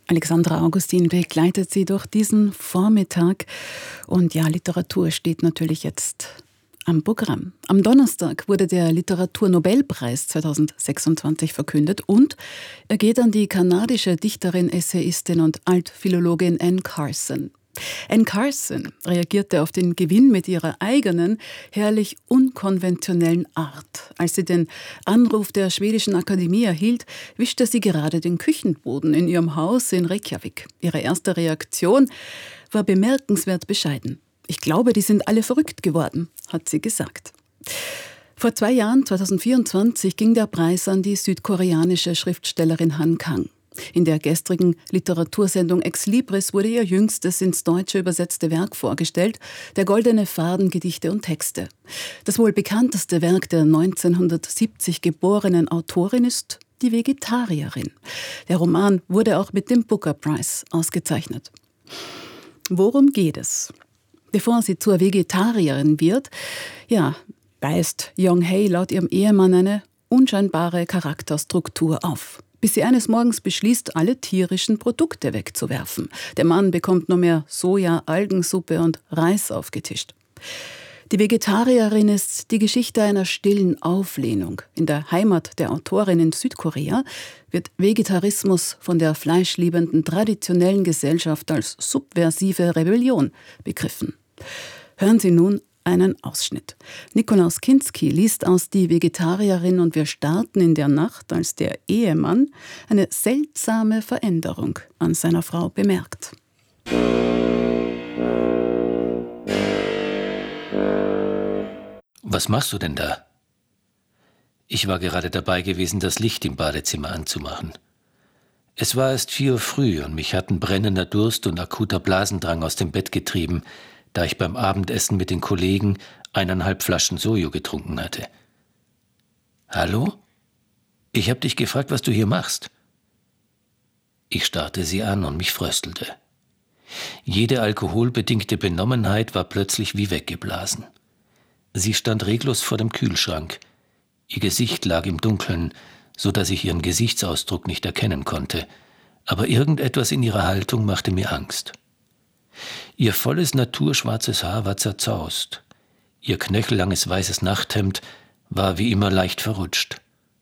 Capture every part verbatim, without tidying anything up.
Alexandra Augustin begleitet Sie durch diesen Vormittag. Und ja, Literatur steht natürlich jetzt am Programm. Am Donnerstag wurde der Literaturnobelpreis zweitausendsechsundzwanzig verkündet und er geht an die kanadische Dichterin, Essayistin und Altphilologin Anne Carson. Anne Carson reagierte auf den Gewinn mit ihrer eigenen, herrlich unkonventionellen Art. Als sie den Anruf der schwedischen Akademie erhielt, wischte sie gerade den Küchenboden in ihrem Haus in Reykjavik. Ihre erste Reaktion war bemerkenswert bescheiden. Ich glaube, die sind alle verrückt geworden, hat sie gesagt. Vor zwei Jahren, zweitausendvierundzwanzig, ging der Preis an die südkoreanische Schriftstellerin Han Kang. In der gestrigen Literatursendung Ex Libris wurde ihr jüngstes ins Deutsche übersetzte Werk vorgestellt, Der goldene Faden, Gedichte und Texte. Das wohl bekannteste Werk der neunzehnhundertsiebzig geborenen Autorin ist Die Vegetarierin. Der Roman wurde auch mit dem Booker Prize ausgezeichnet. Worum geht es? Bevor sie zur Vegetarierin wird, ja, weist Young-hae laut ihrem Ehemann eine unscheinbare Charakterstruktur auf, bis sie eines Morgens beschließt, alle tierischen Produkte wegzuwerfen. Der Mann bekommt nur mehr Soja, Algensuppe und Reis aufgetischt. Die Vegetarierin ist die Geschichte einer stillen Auflehnung. In der Heimat der Autorin in Südkorea wird Vegetarismus von der fleischliebenden traditionellen Gesellschaft als subversive Rebellion begriffen. Hören Sie nun einen Ausschnitt. Nikolaus Kinski liest aus Die Vegetarierin und wir starten in der Nacht, als der Ehemann eine seltsame Veränderung an seiner Frau bemerkt. Was machst du denn da? Ich war gerade dabei gewesen, das Licht im Badezimmer anzumachen. Es war erst vier Uhr früh und mich hatten brennender Durst und akuter Blasendrang aus dem Bett getrieben, da ich beim Abendessen mit den Kollegen eineinhalb Flaschen Sojo getrunken hatte. Hallo? Ich habe dich gefragt, was du hier machst. Ich starrte sie an und mich fröstelte. Jede alkoholbedingte Benommenheit war plötzlich wie weggeblasen. Sie stand reglos vor dem Kühlschrank. Ihr Gesicht lag im Dunkeln, so dass ich ihren Gesichtsausdruck nicht erkennen konnte, aber irgendetwas in ihrer Haltung machte mir Angst. Ihr volles naturschwarzes Haar war zerzaust. Ihr knöchellanges weißes Nachthemd war wie immer leicht verrutscht.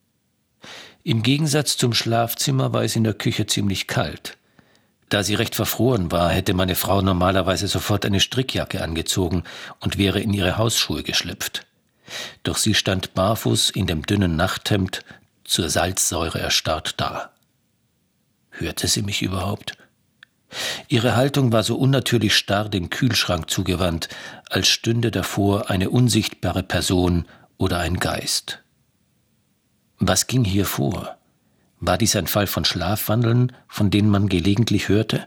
Im Gegensatz zum Schlafzimmer war es in der Küche ziemlich kalt. Da sie recht verfroren war, hätte meine Frau normalerweise sofort eine Strickjacke angezogen und wäre in ihre Hausschuhe geschlüpft. Doch sie stand barfuß in dem dünnen Nachthemd, zur Salzsäure erstarrt da. Hörte sie mich überhaupt? Ihre Haltung war so unnatürlich starr dem Kühlschrank zugewandt, als stünde davor eine unsichtbare Person oder ein Geist. Was ging hier vor? War dies ein Fall von Schlafwandeln, von denen man gelegentlich hörte?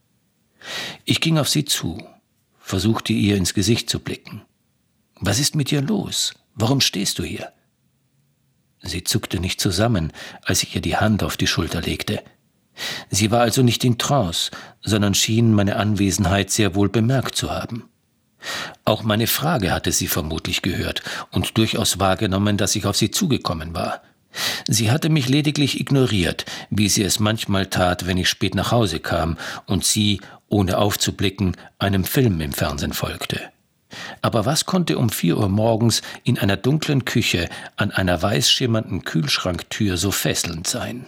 Ich ging auf sie zu, versuchte ihr ins Gesicht zu blicken. Was ist mit dir los? Warum stehst du hier? Sie zuckte nicht zusammen, als ich ihr die Hand auf die Schulter legte. Sie war also nicht in Trance, sondern schien meine Anwesenheit sehr wohl bemerkt zu haben. Auch meine Frage hatte sie vermutlich gehört und durchaus wahrgenommen, dass ich auf sie zugekommen war. Sie hatte mich lediglich ignoriert, wie sie es manchmal tat, wenn ich spät nach Hause kam und sie, ohne aufzublicken, einem Film im Fernsehen folgte. Aber was konnte um vier Uhr morgens in einer dunklen Küche an einer weiß schimmernden Kühlschranktür so fesselnd sein?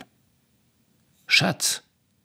Schatz!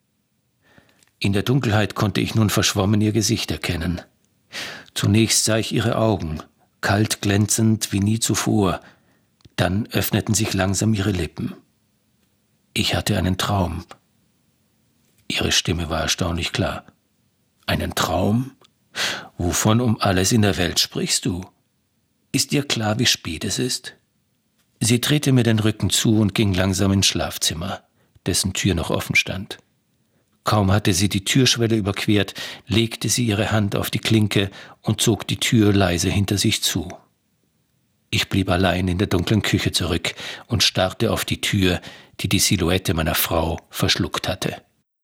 In der Dunkelheit konnte ich nun verschwommen ihr Gesicht erkennen. Zunächst sah ich ihre Augen, kalt glänzend wie nie zuvor. Dann öffneten sich langsam ihre Lippen. Ich hatte einen Traum. Ihre Stimme war erstaunlich klar. Einen Traum? Wovon um alles in der Welt sprichst du? Ist dir klar, wie spät es ist? Sie drehte mir den Rücken zu und ging langsam ins Schlafzimmer, dessen Tür noch offen stand. Kaum hatte sie die Türschwelle überquert, legte sie ihre Hand auf die Klinke und zog die Tür leise hinter sich zu. Ich blieb allein in der dunklen Küche zurück und starrte auf die Tür, die die Silhouette meiner Frau verschluckt hatte.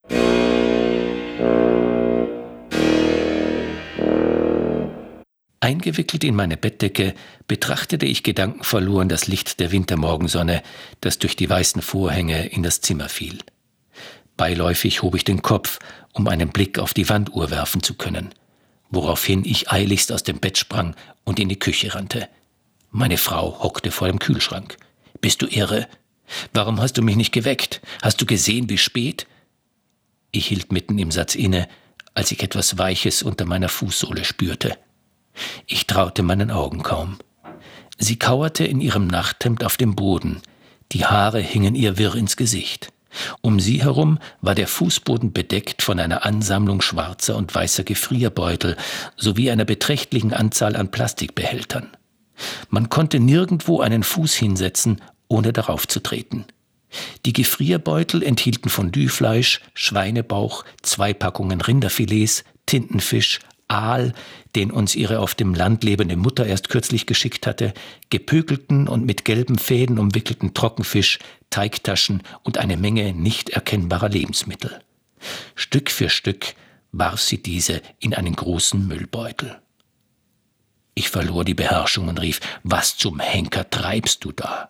Eingewickelt in meine Bettdecke betrachtete ich gedankenverloren das Licht der Wintermorgensonne, das durch die weißen Vorhänge in das Zimmer fiel. Beiläufig hob ich den Kopf, um einen Blick auf die Wanduhr werfen zu können, woraufhin ich eiligst aus dem Bett sprang und in die Küche rannte. Meine Frau hockte vor dem Kühlschrank. »Bist du irre? Warum hast du mich nicht geweckt? Hast du gesehen, wie spät?« Ich hielt mitten im Satz inne, als ich etwas Weiches unter meiner Fußsohle spürte. Ich traute meinen Augen kaum. Sie kauerte in ihrem Nachthemd auf dem Boden. Die Haare hingen ihr wirr ins Gesicht. Um sie herum war der Fußboden bedeckt von einer Ansammlung schwarzer und weißer Gefrierbeutel sowie einer beträchtlichen Anzahl an Plastikbehältern. Man konnte nirgendwo einen Fuß hinsetzen, ohne darauf zu treten. Die Gefrierbeutel enthielten Fondue-Fleisch, Schweinebauch, zwei Packungen Rinderfilets, Tintenfisch, Aal, den uns ihre auf dem Land lebende Mutter erst kürzlich geschickt hatte, gepökelten und mit gelben Fäden umwickelten Trockenfisch, Teigtaschen und eine Menge nicht erkennbarer Lebensmittel. Stück für Stück warf sie diese in einen großen Müllbeutel. Ich verlor die Beherrschung und rief: »Was zum Henker treibst du da?«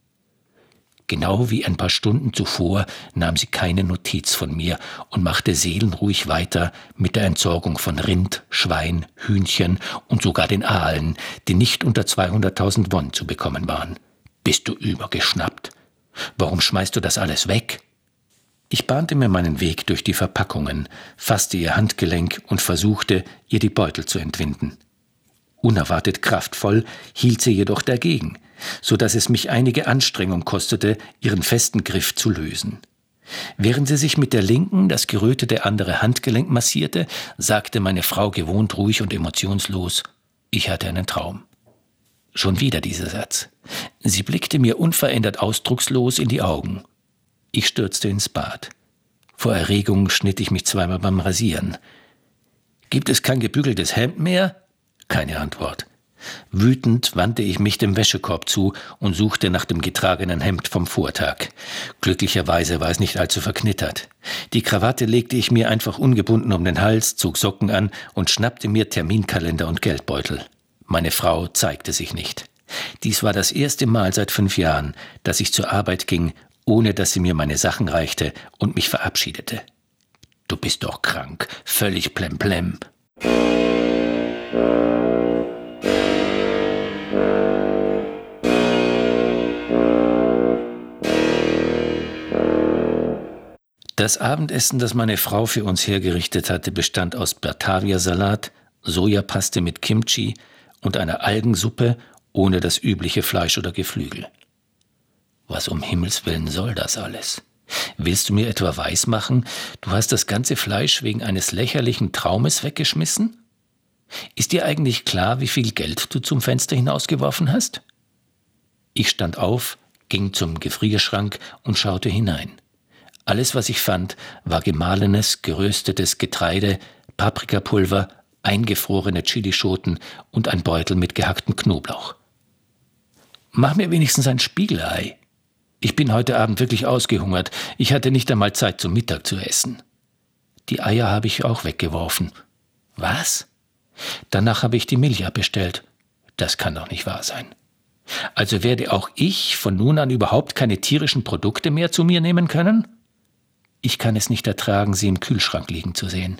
Genau wie ein paar Stunden zuvor nahm sie keine Notiz von mir und machte seelenruhig weiter mit der Entsorgung von Rind, Schwein, Hühnchen und sogar den Aalen, die nicht unter zweihunderttausend Won zu bekommen waren. »Bist du übergeschnappt? Warum schmeißt du das alles weg?« Ich bahnte mir meinen Weg durch die Verpackungen, fasste ihr Handgelenk und versuchte, ihr die Beutel zu entwinden. Unerwartet kraftvoll hielt sie jedoch dagegen, so dass es mich einige Anstrengung kostete, ihren festen Griff zu lösen. Während sie sich mit der linken das gerötete andere Handgelenk massierte, sagte meine Frau gewohnt ruhig und emotionslos: »Ich hatte einen Traum.« Schon wieder dieser Satz. Sie blickte mir unverändert ausdruckslos in die Augen. Ich stürzte ins Bad. Vor Erregung schnitt ich mich zweimal beim Rasieren. »Gibt es kein gebügeltes Hemd mehr?« Keine Antwort. Wütend wandte ich mich dem Wäschekorb zu und suchte nach dem getragenen Hemd vom Vortag. Glücklicherweise war es nicht allzu verknittert. Die Krawatte legte ich mir einfach ungebunden um den Hals, zog Socken an und schnappte mir Terminkalender und Geldbeutel. Meine Frau zeigte sich nicht. Dies war das erste Mal seit fünf Jahren, dass ich zur Arbeit ging, ohne dass sie mir meine Sachen reichte und mich verabschiedete. »Du bist doch krank, völlig plemplem.« Das Abendessen, das meine Frau für uns hergerichtet hatte, bestand aus Batavia-Salat, Sojapaste mit Kimchi und einer Algensuppe ohne das übliche Fleisch oder Geflügel. Was um Himmels Willen soll das alles? Willst du mir etwa weismachen, du hast das ganze Fleisch wegen eines lächerlichen Traumes weggeschmissen? Ist dir eigentlich klar, wie viel Geld du zum Fenster hinausgeworfen hast? Ich stand auf, ging zum Gefrierschrank und schaute hinein. Alles, was ich fand, war gemahlenes, geröstetes Getreide, Paprikapulver, eingefrorene Chilischoten und ein Beutel mit gehacktem Knoblauch. »Mach mir wenigstens ein Spiegelei. Ich bin heute Abend wirklich ausgehungert. Ich hatte nicht einmal Zeit, zum Mittag zu essen.« Die Eier habe ich auch weggeworfen. »Was?« Danach habe ich die Milch abbestellt. Das kann doch nicht wahr sein. Also werde auch ich von nun an überhaupt keine tierischen Produkte mehr zu mir nehmen können? Ich kann es nicht ertragen, sie im Kühlschrank liegen zu sehen.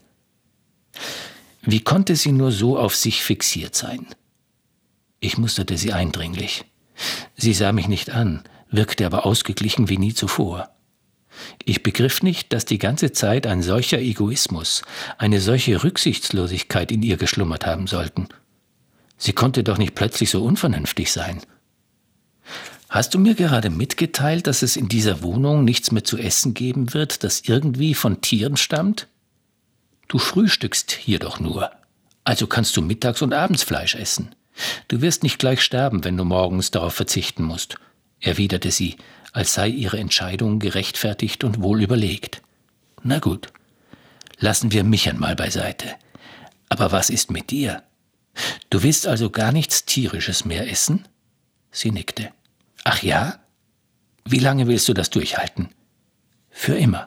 Wie konnte sie nur so auf sich fixiert sein? Ich musterte sie eindringlich. Sie sah mich nicht an, wirkte aber ausgeglichen wie nie zuvor. Ich begriff nicht, dass die ganze Zeit ein solcher Egoismus, eine solche Rücksichtslosigkeit in ihr geschlummert haben sollten. Sie konnte doch nicht plötzlich so unvernünftig sein. »Hast du mir gerade mitgeteilt, dass es in dieser Wohnung nichts mehr zu essen geben wird, das irgendwie von Tieren stammt? Du frühstückst hier doch nur, also kannst du mittags und abends Fleisch essen. Du wirst nicht gleich sterben, wenn du morgens darauf verzichten musst«, erwiderte sie, als sei ihre Entscheidung gerechtfertigt und wohl überlegt. »Na gut, lassen wir mich einmal beiseite. Aber was ist mit dir? Du willst also gar nichts Tierisches mehr essen?« Sie nickte. »Ach ja? Wie lange willst du das durchhalten?« »Für immer.«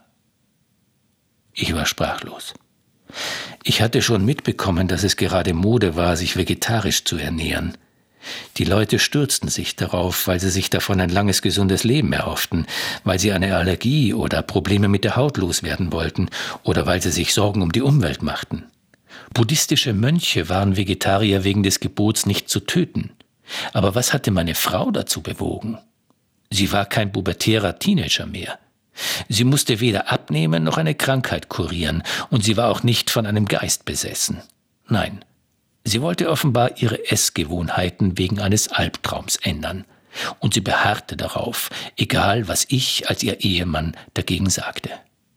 Ich war sprachlos. Ich hatte schon mitbekommen, dass es gerade Mode war, sich vegetarisch zu ernähren. Die Leute stürzten sich darauf, weil sie sich davon ein langes, gesundes Leben erhofften, weil sie eine Allergie oder Probleme mit der Haut loswerden wollten oder weil sie sich Sorgen um die Umwelt machten. Buddhistische Mönche waren Vegetarier wegen des Gebots, nicht zu töten. Aber was hatte meine Frau dazu bewogen? Sie war kein pubertärer Teenager mehr. Sie musste weder abnehmen noch eine Krankheit kurieren, und sie war auch nicht von einem Geist besessen. Nein, sie wollte offenbar ihre Essgewohnheiten wegen eines Albtraums ändern. Und sie beharrte darauf, egal was ich als ihr Ehemann dagegen sagte.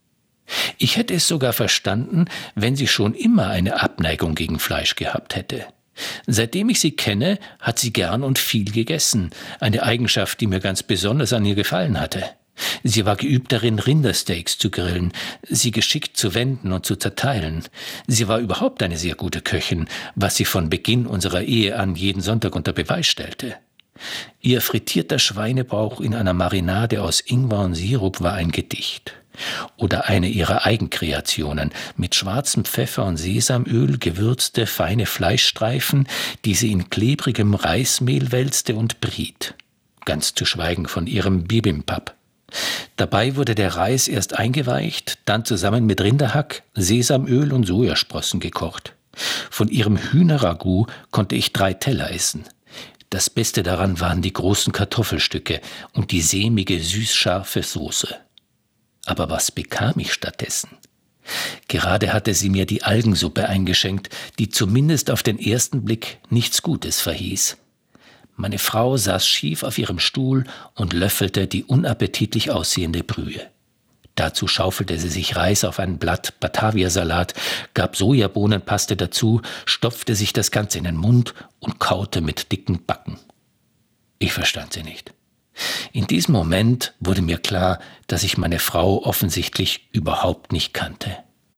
Ich hätte es sogar verstanden, wenn sie schon immer eine Abneigung gegen Fleisch gehabt hätte. Seitdem ich sie kenne, hat sie gern und viel gegessen, eine Eigenschaft, die mir ganz besonders an ihr gefallen hatte. Sie war geübt darin, Rindersteaks zu grillen, sie geschickt zu wenden und zu zerteilen. Sie war überhaupt eine sehr gute Köchin, was sie von Beginn unserer Ehe an jeden Sonntag unter Beweis stellte. Ihr frittierter Schweinebauch in einer Marinade aus Ingwer und Sirup war ein Gedicht. Oder eine ihrer Eigenkreationen, mit schwarzem Pfeffer und Sesamöl gewürzte feine Fleischstreifen, die sie in klebrigem Reismehl wälzte und briet. Ganz zu schweigen von ihrem Bibimbap. Dabei wurde der Reis erst eingeweicht, dann zusammen mit Rinderhack, Sesamöl und Sojasprossen gekocht. Von ihrem Hühnerragout konnte ich drei Teller essen. Das Beste daran waren die großen Kartoffelstücke und die sämige, süß-scharfe Soße. Aber was bekam ich stattdessen? Gerade hatte sie mir die Algensuppe eingeschenkt, die zumindest auf den ersten Blick nichts Gutes verhieß. Meine Frau saß schief auf ihrem Stuhl und löffelte die unappetitlich aussehende Brühe. Dazu schaufelte sie sich Reis auf ein Blatt Bataviasalat, gab Sojabohnenpaste dazu, stopfte sich das Ganze in den Mund und kaute mit dicken Backen. Ich verstand sie nicht. In diesem Moment wurde mir klar, dass ich meine Frau offensichtlich überhaupt nicht kannte.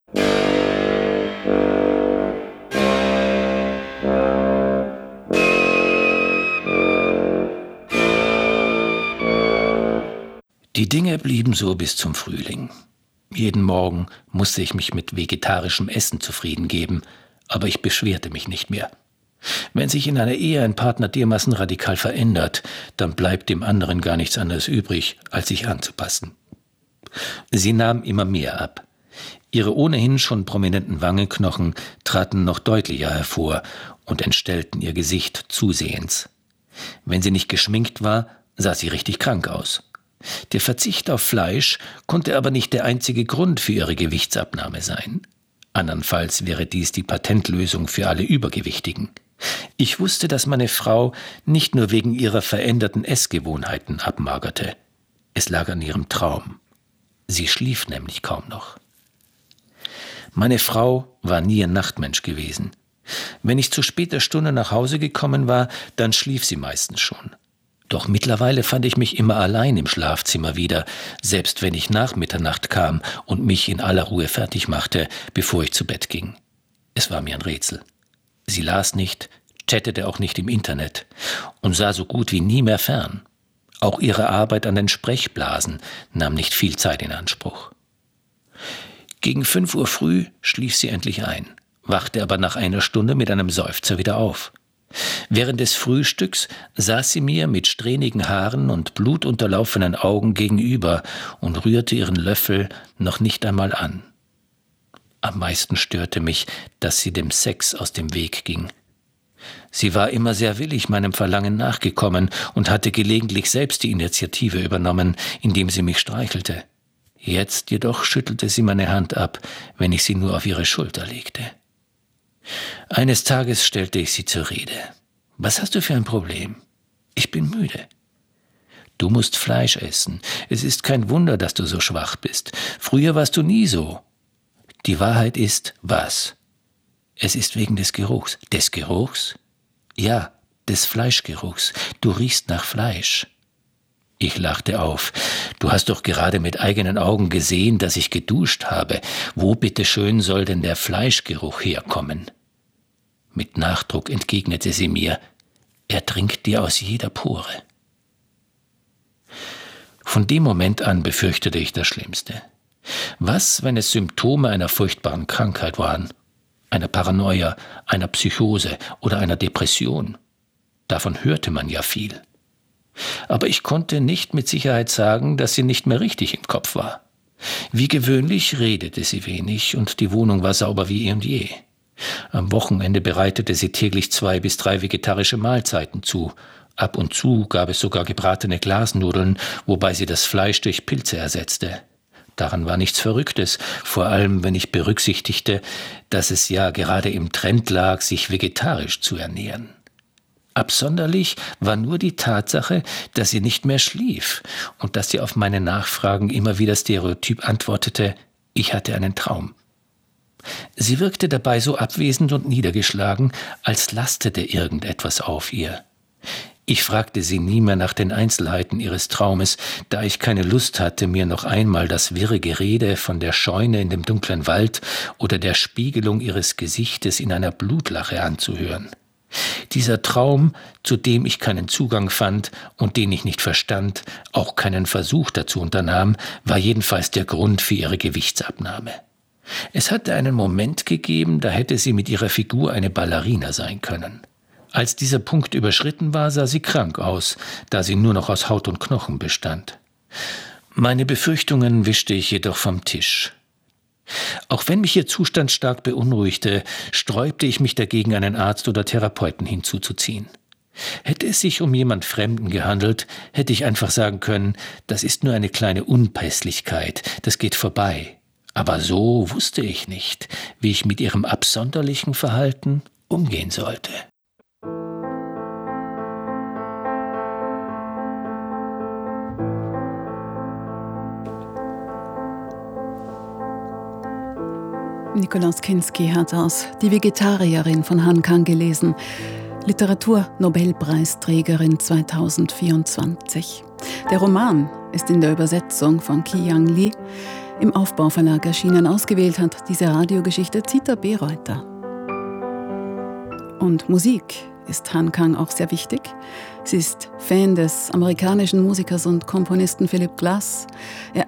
Die Dinge blieben so bis zum Frühling. Jeden Morgen musste ich mich mit vegetarischem Essen zufrieden geben, aber ich beschwerte mich nicht mehr. Wenn sich in einer Ehe ein Partner dermaßen radikal verändert, dann bleibt dem anderen gar nichts anderes übrig, als sich anzupassen. Sie nahm immer mehr ab. Ihre ohnehin schon prominenten Wangenknochen traten noch deutlicher hervor und entstellten ihr Gesicht zusehends. Wenn sie nicht geschminkt war, sah sie richtig krank aus. Der Verzicht auf Fleisch konnte aber nicht der einzige Grund für ihre Gewichtsabnahme sein. Andernfalls wäre dies die Patentlösung für alle Übergewichtigen. Ich wusste, dass meine Frau nicht nur wegen ihrer veränderten Essgewohnheiten abmagerte. Es lag an ihrem Traum. Sie schlief nämlich kaum noch. Meine Frau war nie ein Nachtmensch gewesen. Wenn ich zu später Stunde nach Hause gekommen war, dann schlief sie meistens schon. Doch mittlerweile fand ich mich immer allein im Schlafzimmer wieder, selbst wenn ich nach Mitternacht kam und mich in aller Ruhe fertig machte, bevor ich zu Bett ging. Es war mir ein Rätsel. Sie las nicht, chattete auch nicht im Internet und sah so gut wie nie mehr fern. Auch ihre Arbeit an den Sprechblasen nahm nicht viel Zeit in Anspruch. Gegen fünf Uhr früh schlief sie endlich ein, wachte aber nach einer Stunde mit einem Seufzer wieder auf. Während des Frühstücks saß sie mir mit strähnigen Haaren und blutunterlaufenen Augen gegenüber und rührte ihren Löffel noch nicht einmal an. Am meisten störte mich, dass sie dem Sex aus dem Weg ging. Sie war immer sehr willig meinem Verlangen nachgekommen und hatte gelegentlich selbst die Initiative übernommen, indem sie mich streichelte. Jetzt jedoch schüttelte sie meine Hand ab, wenn ich sie nur auf ihre Schulter legte. Eines Tages stellte ich sie zur Rede. »Was hast du für ein Problem?« »Ich bin müde.« »Du musst Fleisch essen. Es ist kein Wunder, dass du so schwach bist. Früher warst du nie so.« »Die Wahrheit ist, was?« »Es ist wegen des Geruchs.« »Des Geruchs?« »Ja, des Fleischgeruchs. Du riechst nach Fleisch.« Ich lachte auf. »Du hast doch gerade mit eigenen Augen gesehen, dass ich geduscht habe. Wo bitteschön soll denn der Fleischgeruch herkommen?« Mit Nachdruck entgegnete sie mir, »Er dringt dir aus jeder Pore.« Von dem Moment an befürchtete ich das Schlimmste. Was, wenn es Symptome einer furchtbaren Krankheit waren? Einer Paranoia, einer Psychose oder einer Depression? Davon hörte man ja viel. Aber ich konnte nicht mit Sicherheit sagen, dass sie nicht mehr richtig im Kopf war. Wie gewöhnlich redete sie wenig und die Wohnung war sauber wie eh und je. Am Wochenende bereitete sie täglich zwei bis drei vegetarische Mahlzeiten zu. Ab und zu gab es sogar gebratene Glasnudeln, wobei sie das Fleisch durch Pilze ersetzte. Daran war nichts Verrücktes, vor allem wenn ich berücksichtigte, dass es ja gerade im Trend lag, sich vegetarisch zu ernähren. Absonderlich war nur die Tatsache, dass sie nicht mehr schlief und dass sie auf meine Nachfragen immer wieder stereotyp antwortete, ich hatte einen Traum. Sie wirkte dabei so abwesend und niedergeschlagen, als lastete irgendetwas auf ihr. Ich fragte sie nie mehr nach den Einzelheiten ihres Traumes, da ich keine Lust hatte, mir noch einmal das wirre Gerede von der Scheune in dem dunklen Wald oder der Spiegelung ihres Gesichtes in einer Blutlache anzuhören. Dieser Traum, zu dem ich keinen Zugang fand und den ich nicht verstand, auch keinen Versuch dazu unternahm, war jedenfalls der Grund für ihre Gewichtsabnahme. Es hatte einen Moment gegeben, da hätte sie mit ihrer Figur eine Ballerina sein können. Als dieser Punkt überschritten war, sah sie krank aus, da sie nur noch aus Haut und Knochen bestand. Meine Befürchtungen wischte ich jedoch vom Tisch. Auch wenn mich ihr Zustand stark beunruhigte, sträubte ich mich dagegen, einen Arzt oder Therapeuten hinzuzuziehen. Hätte es sich um jemand Fremden gehandelt, hätte ich einfach sagen können, das ist nur eine kleine Unpässlichkeit, das geht vorbei. Aber so wusste ich nicht, wie ich mit ihrem absonderlichen Verhalten umgehen sollte. Nikolaus Kinski hat aus Die Vegetarierin von Han Kang gelesen, Literatur-Nobelpreisträgerin zweitausendvierundzwanzig. Der Roman ist in der Übersetzung von Qi-Yang Li im Aufbauverlag erschienen. Ausgewählt hat diese Radiogeschichte Zita Bereuter. Und Musik ist Han Kang auch sehr wichtig. Sie ist Fan des amerikanischen Musikers und Komponisten Philip Glass. Er